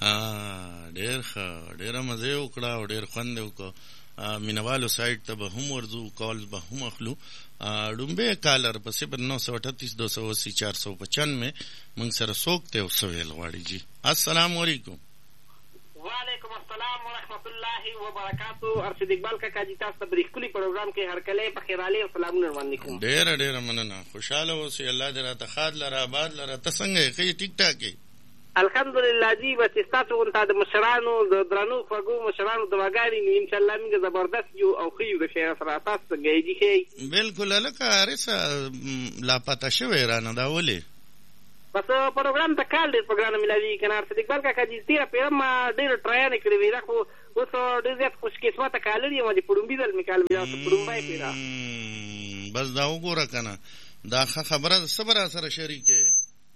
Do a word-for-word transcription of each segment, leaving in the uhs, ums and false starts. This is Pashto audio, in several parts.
ها ډېر ښه، ډېره مزه یې وکړه او ډېر خوند یې وکړ. مینوالو سایټ ته به هم ورځو، کالز به هم اخلو. ډومبے کالر په صفر نو سو اٹھتیس دو سو اسی چار سو پچانوے موږ سره څوک دی او څه ویل غواړي. جی السلام علیکم. وعلیکم السلام ورحمت الله وبرکاتو. ارشد اقبال کاکا جی تاسو ته په ښکلي پروګرام کې هرکلی په خیرالي او سلامونه وړاندې کوم. ډېره ډېره مننه، خوشحاله اوسئ، الله دې راته ښاد لره آباد لره. ته څنګه یې؟ ښه یې؟ ټیک ټاک یې؟ الحمدلله جی. بس ستاسو غونته د مشرانو د درنو خوږو مشرانو دعاګانې نو انشاءالله موږ زبردست یو او ښه یو د شعر سره. تاسو څنګه یې جي ښه؟ بلکل هلکه هرڅه لاپته شوی رانه، دا ولې؟ بس پروګرام ته کال ډېر په ګرانه میلاوي که نه. ارشد اقبال کاکا جي تېره پېړه ما ډېرې ټرایانې کړې وې، دا خو اوس ډېر زیات خوشقسمته کالر یم چې په ډومبي ځل مې کال مې په ډومبی پېړه. بس دا وګوره که نه، دا ښه خبره ده. څه به را سره شریکې؟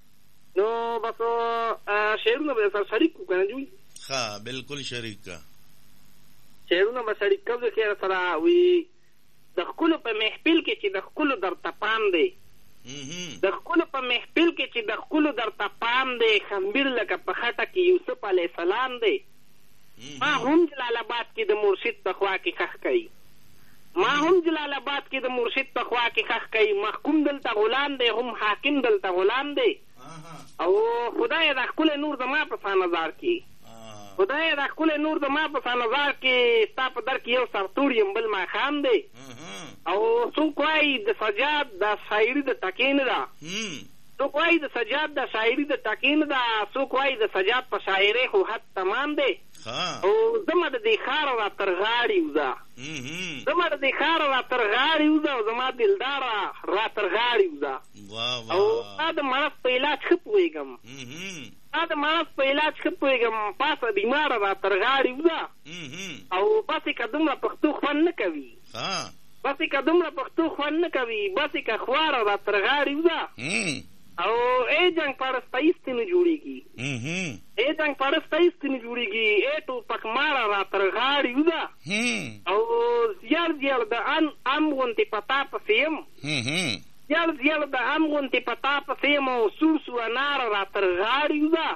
نو بس شعرونه به سره شریک کړو که نه جوی؟ ښه بلکل شریک که شعرونه به شریک کوو د خیر سره. وي د ښکلو په محفل کې چې د ښکلو درته پام دی، د ښکلو په محفل کې چې د ښکلو درته پام دی، خمبیر لکه په خټه کې یوسف علیه السلام دی. ما هم جلال آباد کې د مرشد په خوا کې خښ کوي، ما هم جلال آباد کې د مرشد په خوا کې خښ کوي. محکوم دلته غلام دی، هم حاکم دلته غلام دی. او خدای دا ښکلی نور زما په سانظار کې، خدای دا ښکلی نور زما په سانظار کې، ستا په در کې یو سرتور یم بل ماښام دی. او څوک وایي د سجاد د شاعري د ټکې نه ده، څوک وایي د سجاد د شاعري د ټکې نه ده، څوک وایي د سجاد په شاعرۍ خو حد تمام دی. او زما د دې ښاره را تر غاړې وځه، زما د دې ښاره را تر غاړې وځه، او زما دلداره را تر غاړې وځه. او ستا د مرض په علاج ښه پوهېږم، ستا د مرض په علاج ښه پوهېږم. پاسه بیماره را تر غاړې وځه. او بسې که دومره پښتو خوند نه کوي، بسې که دومره پښتو خوند نه کوي، بسې که خواره را تر غاړې وځه. او ای جنګ پرسته ایستې نه جوړېږي، ای جنګ پرسته ایستې نه جوړېږي، ای ټوپک ماره را تر غاړې وځه. او زیړ زیړ د ام غوندې په تا پسې یم، زیړ زیړ د ام غوندې په تا پسې یم. او سور سور اناره را تر غاړې وځه،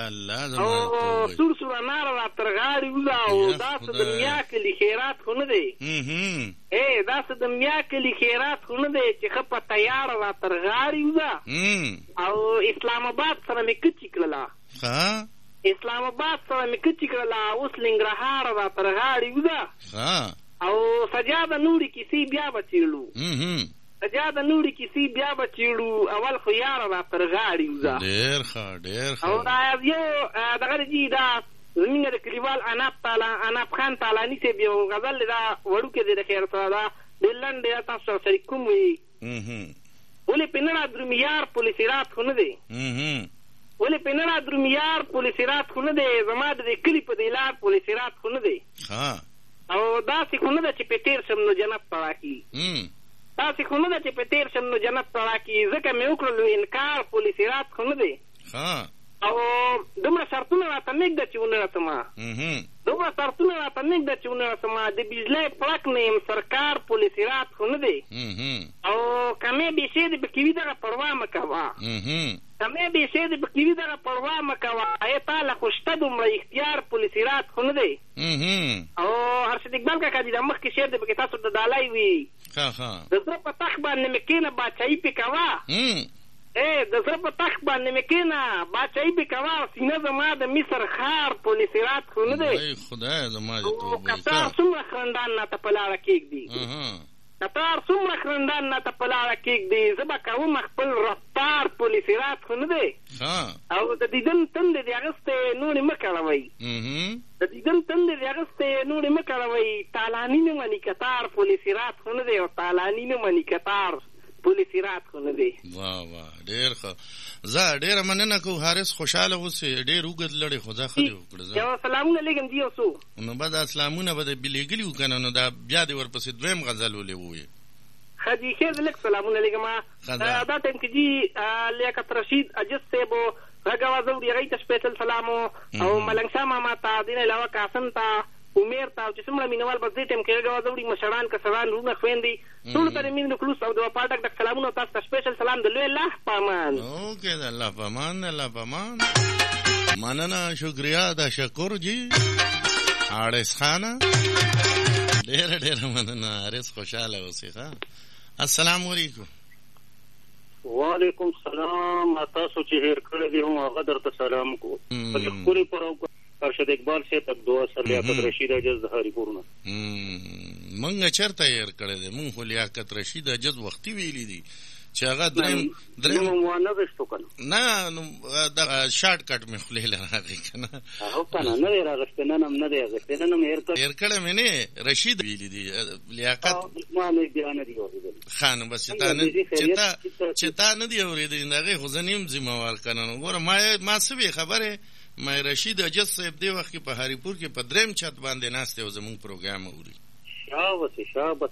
او سور سور اناره را تر غاړې وځه. او داسې د میا کلي خیرات خو نه دی، ای داسې د میا کلي خیرات خو نه دی چې ښه په تیاره را تر غاړې وځه. او اسلام آباد سره مې کچې کړله، اسلام آباد سره مې کچې کړله، اوس ننګرهار را تر غاړې وځه. او سجاده نورې کیسې بیا به څېړو، سجاده نورې کیسې بیا به څېړو، اول خو یاره را تر غاړې وځه. ډېر ښه ډېر ښه. او دا یو دغه دی دا زمونږ د کلیوال اناپ اناپ خان تالاني صاحب یو غزل دی، دا وړوکی دی د خیر سره، دا ډېر لنډ دی، تاسو سره شریک کوم وي. ولې پې نه را درومي یار پولیس رات خو نه دی، ولې پې نه را درومي یار پولیس رات خو نه دی، زما د دې کلي په دې لار پولیس رات خو نه دی. او داسې خو نه ده چې پې تېر شم نو جنت ته راکړي، داسې خو نه ده چې پې تېر شم نو جنت ته راکړي، ځکه مې وکړلو انکار پولیس رات خو نه دی. او دومره شرطونه راته نږده چې ونه رسمه، دومره شرطونه راته نږده چې ونه رسمه، د بجلۍ پړک نه یم سرکار پولیس رات خو نه دی. او کمې بېشې دې پکې وي دغه پروا مه کوه، کمې بېشې دې پکې وي دغه پروا مه کوه، ای تاله خو شته دومره اختیار پولیس رات خو نه دی. او ارشد اقبال کاکا جي دا مخکې شعر دی پکې تاسو ته ډالۍ وي، د زړه په تخت باندې مې کښېنه باچایي پې کوه، ای د زړه په تخت باندې مې کښېنه باچایي پې کوه، سینه زما د مصر ښار پولیس رات خو نه دی. خدای زما دې او قطار څومره خرندان راته په لاره کېږدي، قطار څومره خرندان راته په لاره کېږدي، زه به کوم خپل رفتار پولیس رات خو نه دی. او د دیدن تندې دې اغوستی نورې مه کړوئ، د دیدن تندې دې اغوستی نورې مه کړوئ، تالاني نه مني قطار پولیس رات خو نه دی، او تالاني نه مني قطار پولیس رات خو نه دی. واه واه ډېر ښه. زه ډېره مننه کوم حارث، خوشحاله اوسې، ډېر اوږد لړې خو دا ښه دې وکړه. یو سلامونه لېږم جي یو څو. نو به دا سلامونه به دې لېږلي وو که نه، نو دا بیا دې ورپسې دویم غزل ولې ووایې؟ ښه جي ښې زه لږ سلامونه لېږم. دا ټایم کې جي لیاقت رشید اجز صاحب غږ اواز اوري، هغوی ته سپېشل سلام، او ملنګ شاه ماما ته، دې نه علاوه قاسم ته، امیر ته، او چې څومره مینوال بس دې ټایم کې غږ اواز اوري، مشران کسران وروڼه خویندې ټولو ته د مینې د خلوص او د وفا ډک ډک سلامونه، او تاسو ته سپېشل سلام د لوی الله په امان. اوکې د الله په امان، د الله په امان. مننه شکریا دا شکر جی حارث خانه ډېره ډېره مننه حارث خوشحاله اوسې ښه السلام علیکم وعلیکم السلام تاسو چې هیر کړی دی هم هغه درته سلام کو په ښکلي پروګرام ارشد اقبال صاحب عبدالله سر لیاقت رشید اجز د هریپورونه منګه چرته هیر کړی دی مونږ خو لیاقت رشید اجز وختي ویلی دي چې هغه دریم دریم موانه وشتو کنه نه نو دا شارټ کټ مې خولې لراغی کنه هغه کنه نه راغسته نه نم نه دی راغسته نه نم هیر کړ هیر کړه مې نه رشید ویلی دي لیاقت ما نه بیان دی اوریدل خان بس تا نه چتا چتا نه دی اوریدل هغه خو زنیم ذمہوار کنه ګوره ما ما سوي خبره ما رشید اجز صاحب دی وخت په هریپور کې په دریم چت باندې ناشته و زمون پروګرام اوري شابه شابه